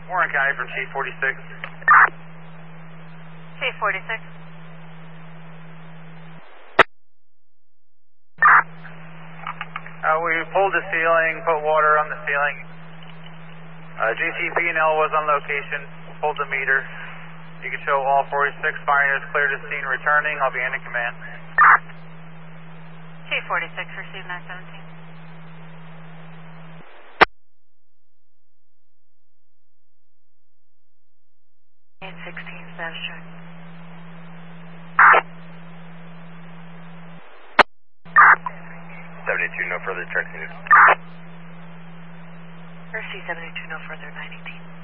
Warren County from Chief 46. Chief 46. We pulled the ceiling, put water on the ceiling. GCP&L was on location, pulled the meter. You can show all 46 fire units cleared to scene returning. I'll be in command. Chief 46, receive 917. Status check. 72, no further tracks needed. Mercy 72, no further, 918.